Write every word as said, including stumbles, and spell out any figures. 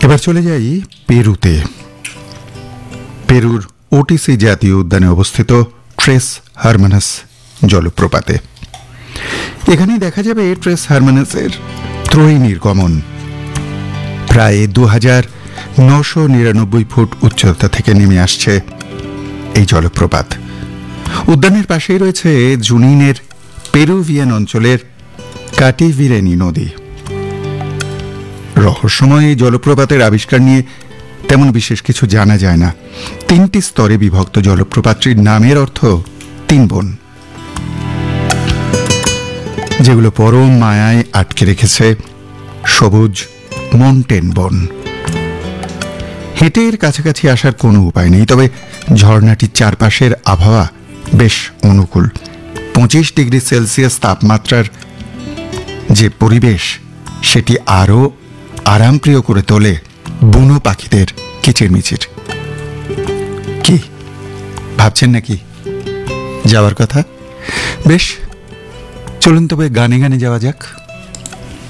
এবার চলে যাই পেরুতে। পেরুর ওটিসি জাতীয় উদ্যানে অবস্থিত ট্রেস হারমানাস জলপ্রপাতে। এখানেই দেখা যাবে ট্রেস হারমানাসের ত্রয়ী নির্গমন। প্রায় দু হাজার নশো নিরানব্বই ফুট উচ্চতা থেকে নেমে আসছে এই জলপ্রপাত। উদ্যানের পাশেই রয়েছে জুনিনের পেরুভিয়ান অঞ্চলের কাটিভিরেনি নদী। রহস্যময় এই জলপ্রপাতের আবিষ্কার নিয়ে তেমন বিশেষ কিছু জানা যায় না। তিনটি স্তরে বিভক্ত জলপ্রপাতটির নামের অর্থ তিন বোন, যেগুলো পরম মায়ায় আটকে রেখেছে সবুজ মন্টেন বন। হেঁটে এর কাছাকাছি আসার কোনো উপায় নেই, তবে ঝর্ণাটির চারপাশের আবহাওয়া বেশ অনুকূল। পঁচিশ ডিগ্রি সেলসিয়াস তাপমাত্রার যে পরিবেশ, সেটি আরও আরামপ্রিয় করে তোলে বুনো পাখিদের কিচিরমিচির। কি ভাবছেন নাকি যাওয়ার কথা? বেশ, চলুন তবে গানে গানে যাওয়া যাক।